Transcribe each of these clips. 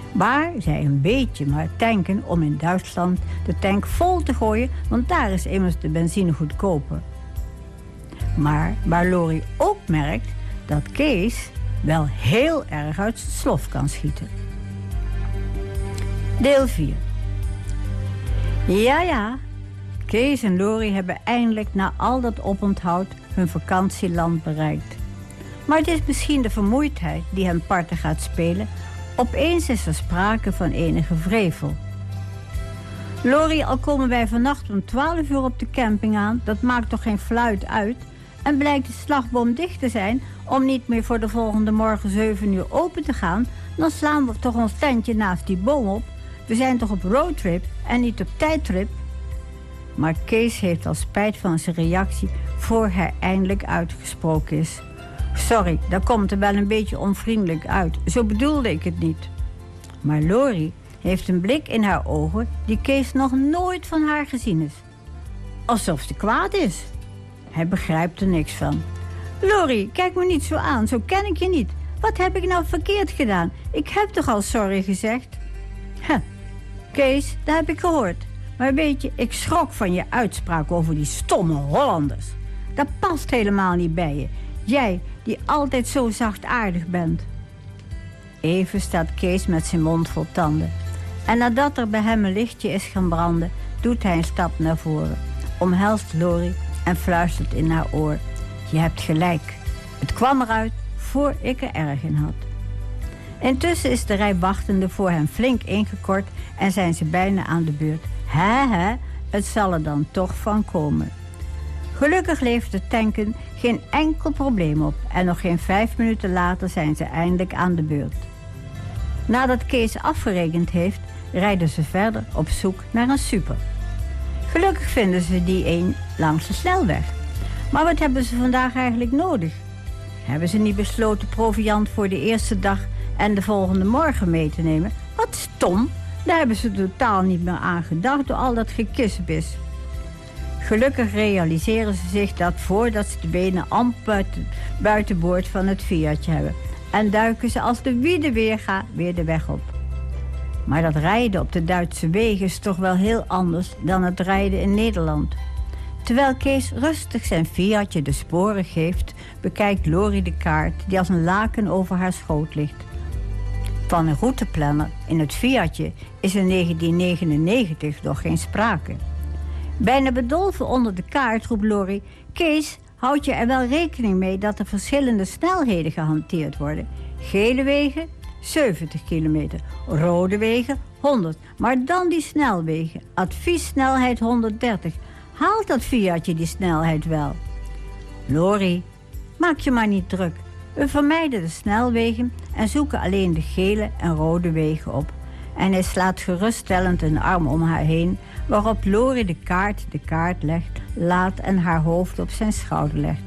Waar zij een beetje maar tanken om in Duitsland de tank vol te gooien, want daar is immers de benzine goedkoper. Maar waar Laurie ook merkt dat Kees wel heel erg uit zijn slof kan schieten. Deel 4. Ja, Kees en Laurie hebben eindelijk na al dat oponthoud hun vakantieland bereikt. Maar het is misschien de vermoeidheid die hem parten gaat spelen. Opeens is er sprake van enige vrevel. Laurie, al komen wij vannacht om 12 uur op de camping aan, dat maakt toch geen fluit uit? En blijkt de slagboom dicht te zijn om niet meer voor de volgende morgen 7 uur open te gaan, dan slaan we toch ons tentje naast die boom op. We zijn toch op roadtrip en niet op tijdtrip? Maar Kees heeft al spijt van zijn reactie voor hij eindelijk uitgesproken is. Sorry, dat komt er wel een beetje onvriendelijk uit. Zo bedoelde ik het niet. Maar Laurie heeft een blik in haar ogen die Kees nog nooit van haar gezien is. Alsof ze kwaad is. Hij begrijpt er niks van. Laurie, kijk me niet zo aan, zo ken ik je niet. Wat heb ik nou verkeerd gedaan? Ik heb toch al sorry gezegd? Kees, dat heb ik gehoord. Maar weet je, ik schrok van je uitspraak over die stomme Hollanders. Dat past helemaal niet bij je. Jij, die altijd zo zachtaardig bent. Even staat Kees met zijn mond vol tanden. En nadat er bij hem een lichtje is gaan branden, doet hij een stap naar voren. Omhelst Laurie en fluistert in haar oor. Je hebt gelijk. Het kwam eruit voor ik er erg in had. Intussen is de rij wachtende voor hem flink ingekort en zijn ze bijna aan de beurt. Het zal er dan toch van komen. Gelukkig levert het tanken geen enkel probleem op en nog geen 5 minuten later zijn ze eindelijk aan de beurt. Nadat Kees afgerekend heeft, rijden ze verder op zoek naar een super. Gelukkig vinden ze die een langs de snelweg. Maar wat hebben ze vandaag eigenlijk nodig? Hebben ze niet besloten proviand voor de eerste dag en de volgende morgen mee te nemen? Wat stom! Daar hebben ze totaal niet meer aan gedacht door al dat gekissebis. Gelukkig realiseren ze zich dat voordat ze de benen amper buitenboord van het Fiatje hebben. En duiken ze als de wiede weerga weer de weg op. Maar dat rijden op de Duitse wegen is toch wel heel anders dan het rijden in Nederland. Terwijl Kees rustig zijn Fiatje de sporen geeft, bekijkt Laurie de kaart die als een laken over haar schoot ligt. Van een routeplanner in het Fiatje is in 1999 nog geen sprake. Bijna bedolven onder de kaart roept Laurie: Kees, houd je er wel rekening mee dat er verschillende snelheden gehanteerd worden? Gele wegen, 70 kilometer. Rode wegen, 100. Maar dan die snelwegen. Adviessnelheid 130. Haalt dat Fiatje die snelheid wel? Laurie, maak je maar niet druk. We vermijden de snelwegen en zoeken alleen de gele en rode wegen op. En hij slaat geruststellend een arm om haar heen, waarop Laurie de kaart legt, laat en haar hoofd op zijn schouder legt.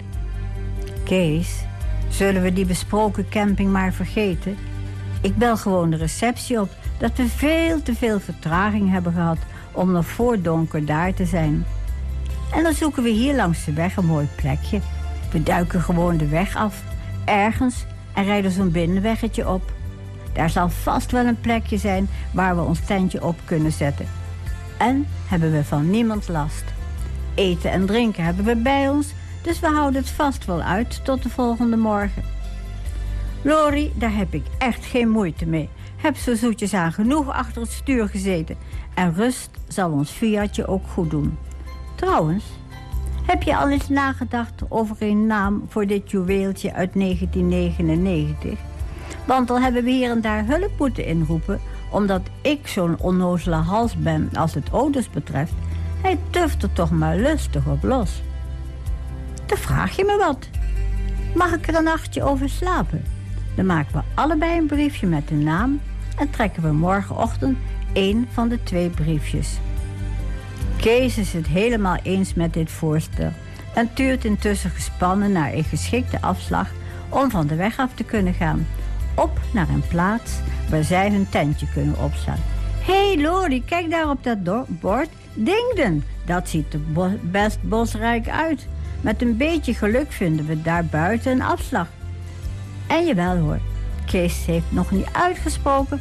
Kees, zullen we die besproken camping maar vergeten? Ik bel gewoon de receptie op dat we veel te veel vertraging hebben gehad om nog voor donker daar te zijn. En dan zoeken we hier langs de weg een mooi plekje. We duiken gewoon de weg af, ergens, en rijden zo'n binnenweggetje op. Daar zal vast wel een plekje zijn waar we ons tentje op kunnen zetten. En hebben we van niemand last. Eten en drinken hebben we bij ons, dus we houden het vast wel uit tot de volgende morgen. Laurie, daar heb ik echt geen moeite mee. Heb zo zoetjes aan genoeg achter het stuur gezeten. En rust zal ons Fiatje ook goed doen. Trouwens, heb je al eens nagedacht over een naam voor dit juweeltje uit 1999? Want al hebben we hier en daar hulp moeten inroepen, omdat ik zo'n onnozele hals ben als het auto's betreft. Hij tuft er toch maar lustig op los. Dan vraag je me wat. Mag ik er een nachtje over slapen? Dan maken we allebei een briefje met de naam en trekken we morgenochtend 1 van de 2 briefjes. Kees is het helemaal eens met dit voorstel en tuurt intussen gespannen naar een geschikte afslag om van de weg af te kunnen gaan. Op naar een plaats waar zij hun tentje kunnen opslaan. Hé Laurie, kijk daar op dat bord. Dingden, dat ziet er best bosrijk uit. Met een beetje geluk vinden we daar buiten een afslag. En jawel hoor, Kees heeft nog niet uitgesproken,